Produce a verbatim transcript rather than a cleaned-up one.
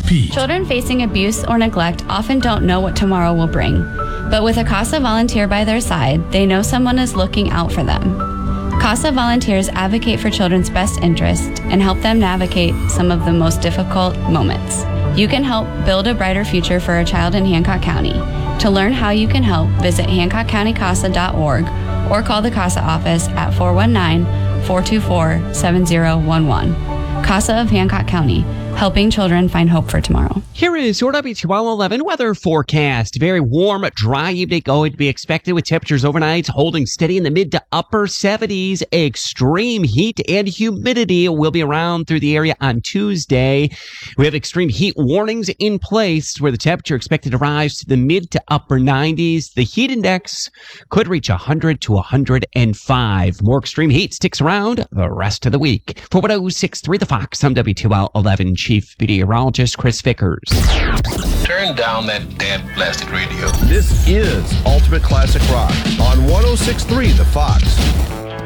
Pete. Children facing abuse or neglect often don't know what tomorrow will bring. But with a CASA volunteer by their side, they know someone is looking out for them. CASA volunteers advocate for children's best interest and help them navigate some of the most difficult moments. You can help build a brighter future for a child in Hancock County. To learn how you can help, visit hancock county casa dot org or call the CASA office at four one nine, four two four, seven zero one one. CASA of Hancock County, helping children find hope for tomorrow. Here is your W two L eleven weather forecast. Very warm, dry evening going to be expected with temperatures overnight holding steady in the mid to upper seventies. Extreme heat and humidity will be around through the area on Tuesday. We have extreme heat warnings in place where the temperature expected to rise to the mid to upper nineties. The heat index could reach one hundred to one hundred five. More extreme heat sticks around the rest of the week. For one oh six point three The Fox, I'm W two L eleven Chief Meteorologist Chris Vickers. Turn down that damn plastic radio. This is Ultimate Classic Rock on one oh six point three The Fox.